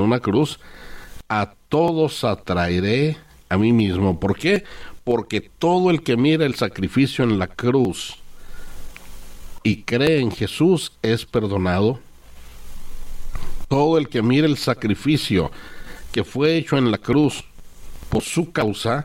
una cruz, a todos atraeré a mí mismo. ¿Por qué? Porque todo el que mira el sacrificio en la cruz y cree en Jesús es perdonado. Todo el que mira el sacrificio que fue hecho en la cruz por su causa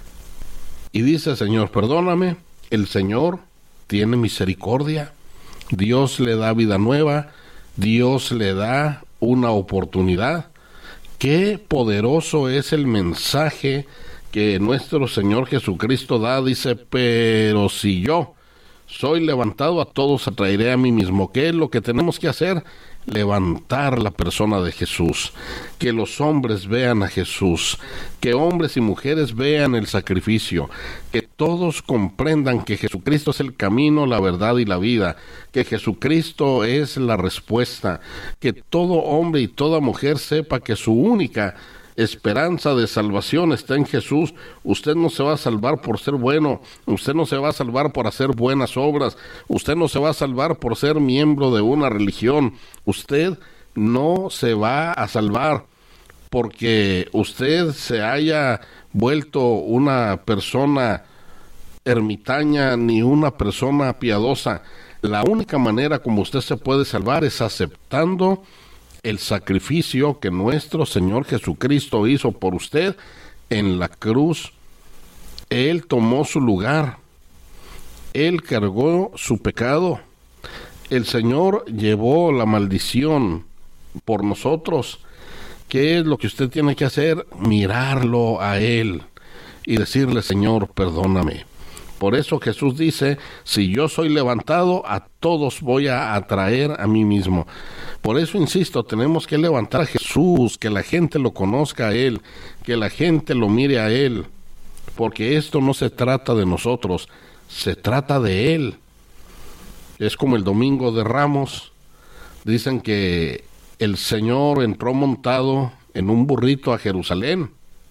y dice: Señor, perdóname, el Señor tiene misericordia. Dios le da vida nueva, Dios le da una oportunidad. Qué poderoso es el mensaje que nuestro Señor Jesucristo da. Dice: pero si yo soy levantado, a todos atraeré a mí mismo. ¿Qué es lo que tenemos que hacer? Levantar la persona de Jesús, que los hombres vean a Jesús, que hombres y mujeres vean el sacrificio, que todos comprendan que Jesucristo es el camino, la verdad y la vida, que Jesucristo es la respuesta, que todo hombre y toda mujer sepa que su única esperanza de salvación está en Jesús. Usted no se va a salvar por ser bueno, usted no se va a salvar por hacer buenas obras, usted no se va a salvar por ser miembro de una religión, usted no se va a salvar porque usted se haya vuelto una persona ermitaña ni una persona piadosa. La única manera como usted se puede salvar es aceptando el sacrificio que nuestro Señor Jesucristo hizo por usted en la cruz. Él tomó su lugar, Él cargó su pecado, el Señor llevó la maldición por nosotros. ¿Qué es lo que usted tiene que hacer? Mirarlo a Él y decirle: Señor, perdóname. Por eso Jesús dice: si yo soy levantado, a todos voy a atraer a mí mismo. Por eso insisto, tenemos que levantar a Jesús, que la gente lo conozca a Él, que la gente lo mire a Él, porque esto no se trata de nosotros, se trata de Él. Es como el Domingo de Ramos, dicen que el Señor entró montado en un burrito a Jerusalén.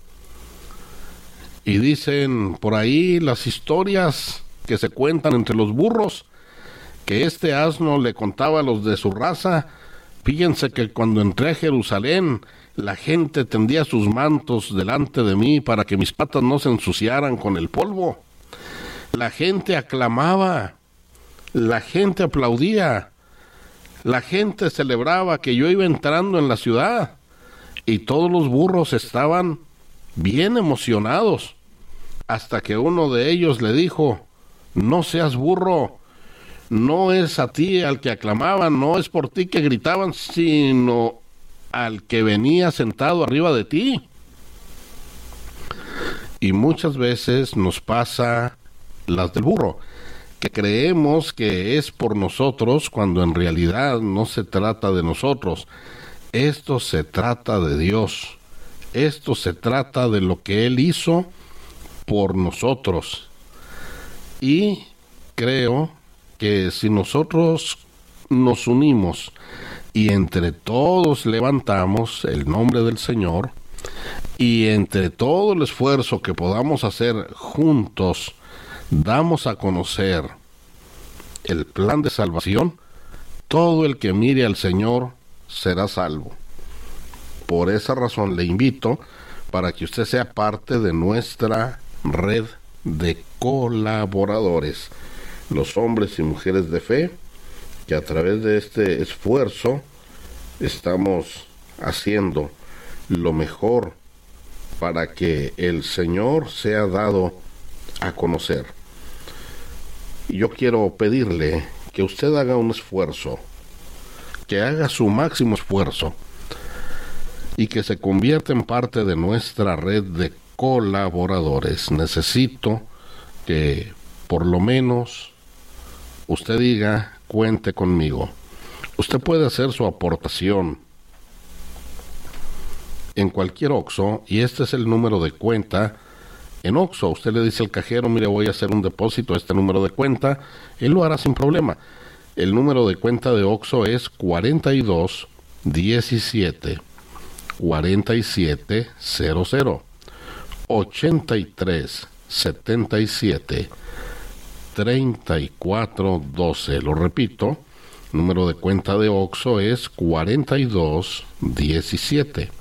Y dicen por ahí las historias que se cuentan entre los burros, que este asno le contaba a los de su raza: fíjense que cuando entré a Jerusalén, la gente tendía sus mantos delante de mí para que mis patas no se ensuciaran con el polvo. La gente aclamaba, la gente aplaudía, la gente celebraba que yo iba entrando en la ciudad, y todos los burros estaban bien emocionados, hasta que uno de ellos le dijo: no seas burro, no es a ti al que aclamaban, no es por ti que gritaban, sino al que venía sentado arriba de ti. Y muchas veces nos pasa las del burro, que creemos que es por nosotros, cuando en realidad no se trata de nosotros. Esto se trata de Dios. Esto se trata de lo que Él hizo por nosotros. Y creo que si nosotros nos unimos y entre todos levantamos el nombre del Señor, y entre todo el esfuerzo que podamos hacer juntos, damos a conocer el plan de salvación, todo el que mire al Señor será salvo. Por esa razón le invito para que usted sea parte de nuestra red de colaboradores, los hombres y mujeres de fe, que a través de este esfuerzo estamos haciendo lo mejor para que el Señor sea dado a conocer. Y yo quiero pedirle que usted haga un esfuerzo, que haga su máximo esfuerzo, y que se convierta en parte de nuestra red de colaboradores. Necesito que por lo menos usted diga: cuente conmigo. Usted puede hacer su aportación en cualquier OXXO, y este es el número de cuenta. En OXXO usted le dice al cajero: mire, voy a hacer un depósito a este número de cuenta. Él lo hará sin problema. El número de cuenta de OXXO es 42 17 47 00 83 77 34 12. Lo repito, número de cuenta de OXXO es 42 17